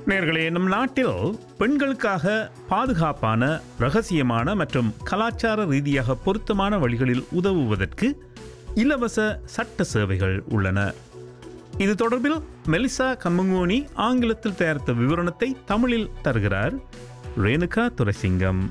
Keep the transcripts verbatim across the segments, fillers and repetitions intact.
நேயர்களே, நம் நாட்டில் பெண்களுக்காக பாதுகாப்பான, ரகசியமான மற்றும் கலாச்சார ரீதியாக பொருத்தமான வழிகளில் உதவுவதற்கு இலவச சட்ட சேவைகள் உள்ளன. இது தொடர்பில் மெலிசா கம்மங்கோனி ஆங்கிலத்தில் தயாரித்த விவரணத்தை தமிழில் தருகிறார் ரேணுகா துரைசிங்கம்.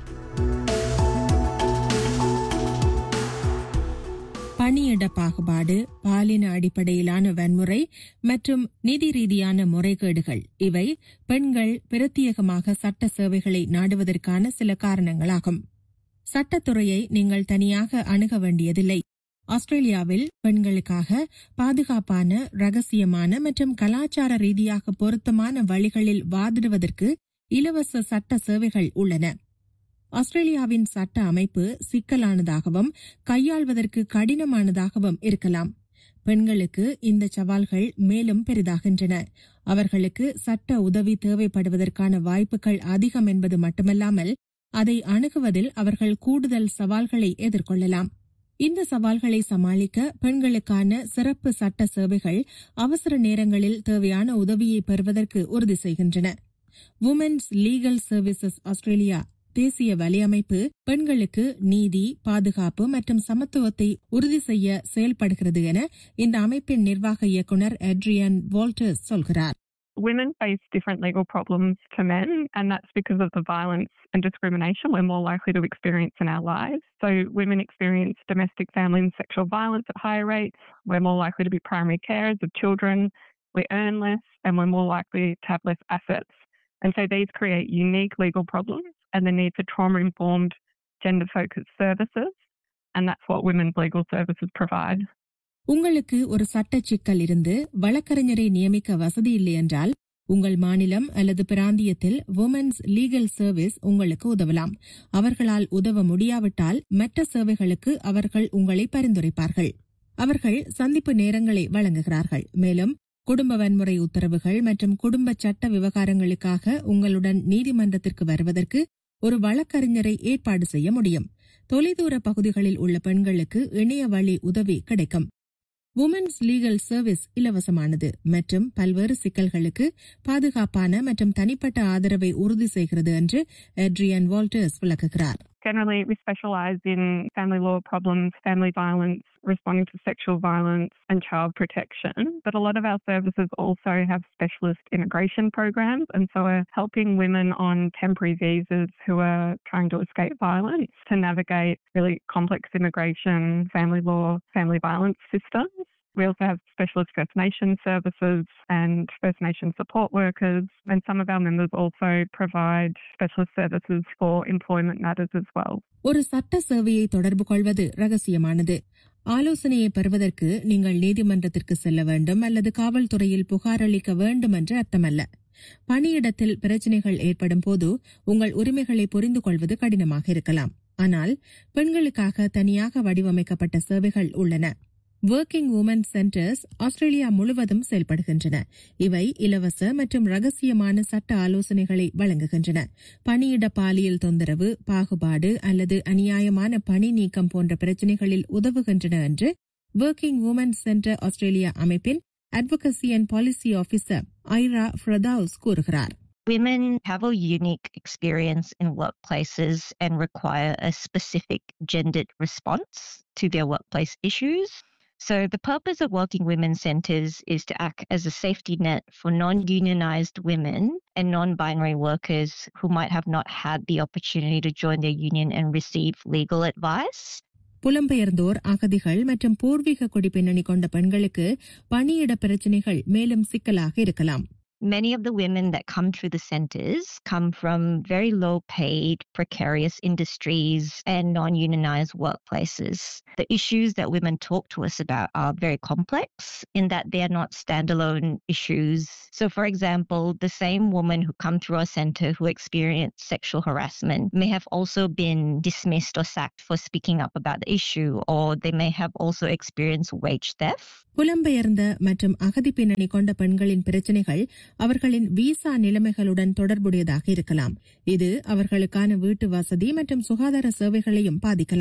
பணியிட பாகுபாடு, பாலின அடிப்படையிலான வன்முறை மற்றும் நிதி ரீதியான முறைகேடுகள் இவை பெண்கள் பிரத்யேகமாக சட்ட சேவைகளை நாடுவதற்கான சில காரணங்களாகும். சட்டத்துறையை நீங்கள் தனியாக அணுக வேண்டியதில்லை. ஆஸ்திரேலியாவில் பெண்களுக்காக பாதுகாப்பான, ரகசியமான மற்றும் கலாச்சார ரீதியாக பொருத்தமான வழிகளில் வாதிடுவதற்கு இலவச சட்ட சேவைகள் உள்ளன. ஆஸ்திரேலியாவின் சட்ட அமைப்பு சிக்கலானதாகவும் கையாள்வதற்கு கடினமானதாகவும் இருக்கலாம். பெண்களுக்கு இந்த சவால்கள் மேலும் பெரிதாகின்றன. அவர்களுக்கு சட்ட உதவி தேவைப்படுவதற்கான வாய்ப்புகள் அதிகம் என்பது மட்டுமல்லாமல் அதை அணுகுவதில் அவர்கள் கூடுதல் சவால்களை எதிர்கொள்ளலாம். இந்த சவால்களை சமாளிக்க பெண்களுக்கான சிறப்பு சட்ட சேவைகள் அவசர நேரங்களில் தேவையான உதவியை பெறுவதற்கு உறுதி செய்கின்றன. வுமென்ஸ் லீகல் சர்வீசஸ் ஆஸ்திரேலியா தேசிய வலையமைப்பு பெண்களுக்கு நீதி, பாதுகாப்பு மற்றும் சமத்துவத்தை உறுதி செய்ய செயல்படுகிறது என இந்த அமைப்பின் நிர்வாக இயக்குநர் எட்ரியன் வால்டர்ஸ் சொல்கிறார். Women face different legal problems to men, and that's because of the violence and discrimination we're more likely to experience in our lives. So women experience domestic, family and sexual violence at higher rates. We're more likely to be primary carers of children. We earn less and we're more likely to have less assets. And so these create unique legal problems and the need for trauma-informed, gender-focused services. And that's what women's legal services provide. உங்களுக்கு ஒரு சட்ட சிக்கல் இருந்து வழக்கறிஞரை நியமிக்க வசதி இல்லை என்றால் உங்கள் மாநிலம் அல்லது பிராந்தியத்தில் வுமென்ஸ் லீகல் சர்வீஸ் உங்களுக்கு உதவலாம். அவர்களால் உதவ முடியாவிட்டால் மற்ற சேவைகளுக்கு அவர்கள் உங்களை பரிந்துரைப்பார்கள். அவர்கள் சந்திப்பு நேரங்களை வழங்குகிறார்கள். மேலும் குடும்ப வன்முறை உத்தரவுகள் மற்றும் குடும்ப சட்ட விவகாரங்களுக்காக உங்களுடன் நீதிமன்றத்திற்கு வருவதற்கு ஒரு வழக்கறிஞரை ஏற்பாடு செய்ய முடியும். தொலைதூர பகுதிகளில் உள்ள பெண்களுக்கு இணைய வழி உதவி கிடைக்கும். வுமென்ஸ் லீகல் சர்வீஸ் இலவசமானது மற்றும் பல்வேறு சிக்கல்களுக்கு பாதுகாப்பான மற்றும் தனிப்பட்ட ஆதரவை உறுதி செய்கிறது என்று எட்ரியன் வால்டர்ஸ் விளக்குகிறார். Generally, we specialise in family law problems, family violence, responding to sexual violence and child protection. But a lot of our services also have specialist immigration programs, and so we're helping women on temporary visas who are trying to escape violence to navigate really complex immigration, family law, family violence systems. We also have specialist First Nation services and First Nation support workers, and some of our members also provide specialist services for employment matters as well. ஒரு சட்ட சேவையை தொடர்பு கொள்வது ரகசியமானது. ஆலோசனையை பெறுவதற்கு நீங்கள் நீதிமன்றத்திற்கு செல்ல வேண்டும் அல்லது காவல்துறையில் புகார் அளிக்க வேண்டும் என்று அர்த்தமல்ல. பணியிடத்தில் பிரச்சினைகள் ஏற்படும் போது உங்கள் உரிமைகளை புரிந்து கொள்வது கடினமாக இருக்கலாம். ஆனால் பெண்களுக்காக தனியாக வடிவமைக்கப்பட்ட சேவைகள் உள்ளன. ஒர்க்கிங் உமன் சென்டர்ஸ் ஆஸ்திரேலியா முழுவதும் செயல்படுகின்றன. இவை இலவச மற்றும் ரகசியமான சட்ட ஆலோசனைகளை வழங்குகின்றன. பணியிட பாலியல் தொந்தரவு, பாகுபாடு அல்லது அநியாயமான பணி நீக்கம் போன்ற பிரச்சினைகளில் உதவுகின்றன என்று ஒர்க்கிங் உமன் சென்டர் ஆஸ்திரேலியா அமைப்பின் advocacy and policy officer Airaa ஃப்ரதாவுஸ் கூறுகிறார். Women have a unique experience in workplaces and require a specific gendered response to their workplace issues. So the purpose of Working Women's Centres is to act as a safety net for non-unionised women and non-binary workers who might have not had the opportunity to join their union and receive legal advice. புலம்பெயர்ந்தோர், அகதிகள் மற்றும் பூர்வீக குடிப்பின்னணி கொண்ட பெண்களுக்கு பணியிட பிரச்சினைகள் மேலும் சிக்கலாக இருக்கலாம். Many of the women that come through the centres come from very low-paid, precarious industries and non-unionised workplaces. The issues that women talk to us about are very complex in that they are not standalone issues. So, for example, the same woman who come through our centre who experienced sexual harassment may have also been dismissed or sacked for speaking up about the issue, or they may have also experienced wage theft. புலம்பெயர்ந்த மற்றும் அகதி பின்னணி கொண்ட பெண்களின் பிரச்சினைகள் அவர்களின் visa நிலைமைகளுடன் தொடர்புடையதாக இருக்கலாம். இது அவர்களுக்கான வீட்டு வசதி மற்றும் சுகாதார சேவைகளையும் பாதிக்கலாம்.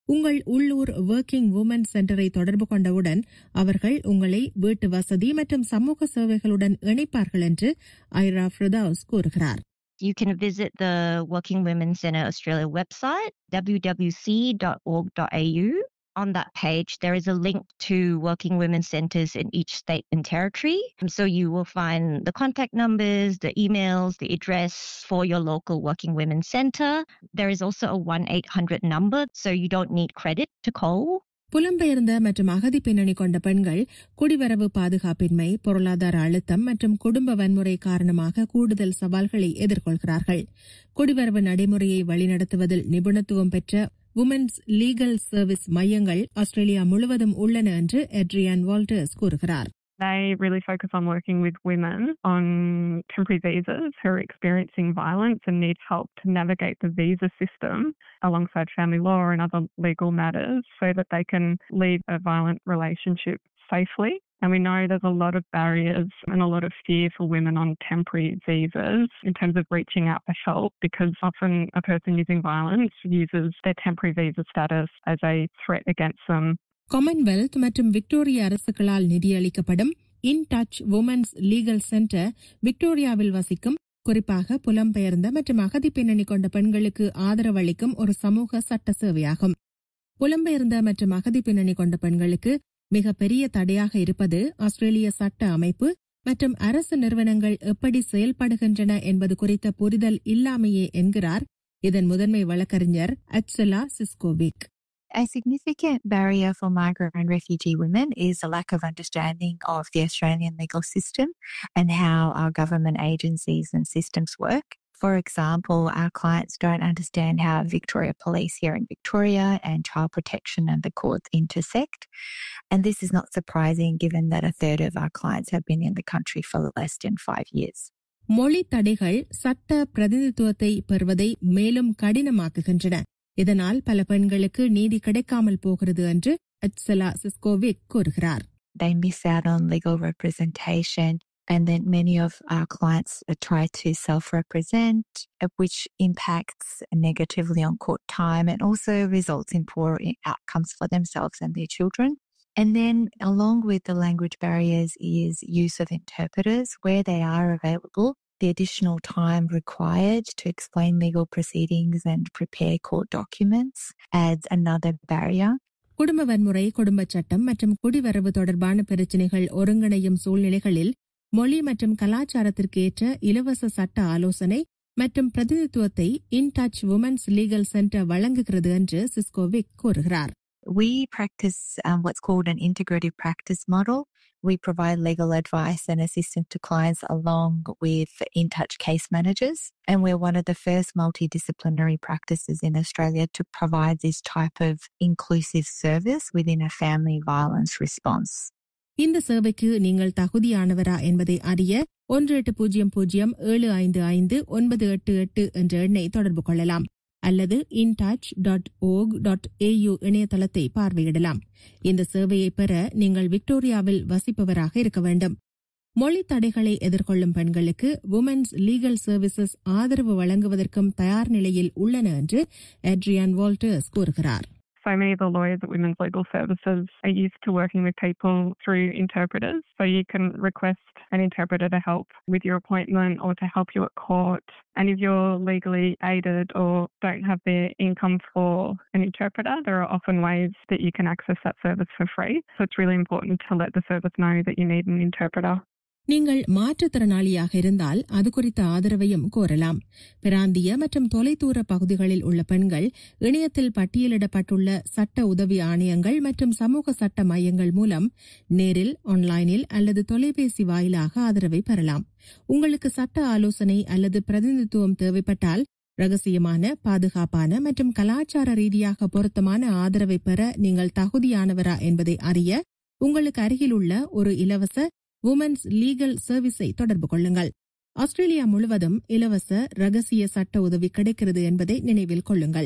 உங்கள் உள்ளூர் ஒர்க்கிங் வுமன் சென்டரை தொடர்பு கொண்டவுடன் அவர்கள் உங்களை வீட்டு வசதி மற்றும் சமூக சேவைகளுடன் இணைப்பார்கள் என்று ஐரா ஃபிர்தௌஸ் கூறுகிறார். You can visit the Working Women's Centre Australia website, w w w dot org dot a u. On that page, there is a link to Working Women's Centres in each state and territory. So you will find the contact numbers, the emails, the address for your local Working Women's Centre. There is also a one eight hundred number, so you don't need credit to call. புலம்பெயர்ந்த மற்றும் அகதி பின்னணி கொண்ட பெண்கள் குடிவரவு பாதுகாப்பின்மை, பொருளாதார அழுத்தம் மற்றும் குடும்ப வன்முறை காரணமாக கூடுதல் சவால்களை எதிர்கொள்கிறார்கள். குடிவரவு நடைமுறையை வழிநடத்துவதில் நிபுணத்துவம் பெற்ற உமன்ஸ் லீகல் சர்வீஸ் மையங்கள் ஆஸ்திரேலியா முழுவதும் உள்ளன என்று எட்ரியான் வால்டர்ஸ் கூறுகிறார். They really focus on working with women on temporary visas who are experiencing violence and need help to navigate the visa system alongside family law and other legal matters so that they can leave a violent relationship safely. And we know there's a lot of barriers and a lot of fear for women on temporary visas in terms of reaching out for help, because often a person using violence uses their temporary visa status as a threat against them. Commonwealth மற்றும் Victoria அரசுகளால் நிதியளிக்கப்படும் in touch women's legal centre விக்டோரியாவில் வசிக்கும் குறிப்பாக புலம்பெயர்ந்த மற்றும் அகதி பின்னணி கொண்ட பெண்களுக்கு ஆதரவளிக்கும் ஒரு சமூக சட்ட சேவையாகும். புலம்பெயர்ந்த மற்றும் அகதி பின்னணி கொண்ட பெண்களுக்கு மிகப்பெரிய தடையாக இருப்பது ஆஸ்திரேலிய சட்ட அமைப்பு மற்றும் அரசு நிறுவனங்கள் எப்படி செயல்படுகின்றன என்பது குறித்த புரிதல் இல்லாமையே என்கிறார் இதன் முதன்மை வழக்கறிஞர் அட்சலா சிஸ்கோவிக். A significant barrier for migrant and refugee women is a lack of understanding of the Australian legal system and how our government agencies and systems work. For example, our clients don't understand how Victoria Police here in Victoria and child protection and the courts intersect. And this is not surprising given that a third of our clients have been in the country for less than five years. மொழி தடைகள் சட்ட பிரதிநிதித்துவத்தை பெறுவதை மேலும் கடினமாக்குகின்றன. இதனால் பல பெண்களுக்கு நீதி கிடைக்காமல் போகிறது என்று அட்சலா சிஸ்கோவிக் கூறுகிறார். They miss out on legal representation, and then many of our clients try to self-represent, which impacts negatively on court time and also results in poor outcomes for themselves and their children. And then along with the language barriers is use of interpreters where they are available. The additional time required to explain legal proceedings and prepare court documents adds another barrier. குடும்ப வன்முறை, குடும்ப சட்டம் மற்றும் குடிவரவு தொடர்பான பிரச்சினைகள் ஒருங்கிணையும் சூழ்நிலைகளில் மொழி மற்றும் கலாச்சாரத்திற்கு ஏற்ற இலவச சட்ட ஆலோசனை மற்றும் பிரதிநிதித்துவத்தை in touch women's legal centre வழங்குகிறது என்று சிஸ்கோவிக் கூறுகிறார். We practice um, what's called an integrative practice model. We provide legal advice and assistance to clients along with in-touch case managers. And we're one of the first multidisciplinary practices in Australia to provide this type of inclusive service within a family violence response. இந்த சேவைக்கு நீங்கள் தகுதியானவரா என்பதை அறிய ஒன்று எட்டு பூஜ்ஜியம் பூஜ்ஜியம் ஏழு ஐந்து ஐந்து ஒன்பது எட்டு எட்டு என்ற எண்ணை தொடர்பு கொள்ளலாம் அல்லது இன்டச் டாட் ஓர்க் டாட் ஏயூ இணையதளத்தை பார்வையிடலாம். இந்த சேவையை பெற நீங்கள் விக்டோரியாவில் வசிப்பவராக இருக்க வேண்டும். மொழி தடைகளை எதிர்கொள்ளும் பெண்களுக்கு உமன்ஸ் லீகல் சர்வீசஸ் ஆதரவு வழங்குவதற்கும் தயார் நிலையில் உள்ளன என்று எட்ரியான் வால்டர்ஸ் கூறுகிறார். So many of the lawyers at Women's Legal Services are used to working with people through interpreters. So you can request an interpreter to help with your appointment or to help you at court. And if you're legally aided or don't have the income for an interpreter, there are often ways that you can access that service for free. So it's really important to let the service know that you need an interpreter. நீங்கள் மாற்றுத்திறனாளியாக இருந்தால் அது குறித்த ஆதரவையும் கோரலாம். பிராந்திய மற்றும் தொலைதூர பகுதிகளில் உள்ள பெண்கள் இணையத்தில் பட்டியலிடப்பட்டுள்ள சட்ட உதவி ஆணையங்கள் மற்றும் சமூக சட்ட மையங்கள் மூலம் நேரில், ஆன்லைனில் அல்லது தொலைபேசி வாயிலாக ஆதரவை பெறலாம். உங்களுக்கு சட்ட ஆலோசனை அல்லது பிரதிநிதித்துவம் தேவைப்பட்டால் ரகசியமான, பாதுகாப்பான மற்றும் கலாச்சார ரீதியாக பொருத்தமான ஆதரவை பெற நீங்கள் தகுதியானவரா என்பதை அறிய உங்களுக்கு அருகிலுள்ள ஒரு இலவச உமன்ஸ் லீகல் சர்வீஸை தொடர்பு கொள்ளுங்கள். ஆஸ்திரேலியா முழுவதும் இலவச ரகசிய சட்ட உதவி கிடைக்கிறது என்பதை நினைவில் கொள்ளுங்கள்.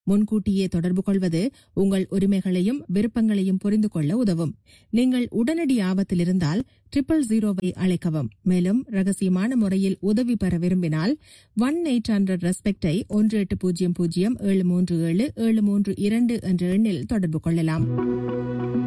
முன்கூட்டியே தொடர்பு கொள்வது உங்கள் உரிமைகளையும் விருப்பங்களையும் புரிந்து கொள்ள உதவும். நீங்கள் உடனடி ஆபத்தில் இருந்தால் ட்ரிபிள் ஜீரோவை அழைக்கவும். மேலும் ரகசியமான முறையில் உதவி பெற விரும்பினால் ஒன் எயிட் ஹண்ட்ரட் ரெஸ்பெக்டை ஒன்று எட்டு பூஜ்ஜியம் பூஜ்ஜியம் ஏழு மூன்று ஏழு ஏழு மூன்று இரண்டு என்ற எண்ணில் தொடர்பு கொள்ளலாம்.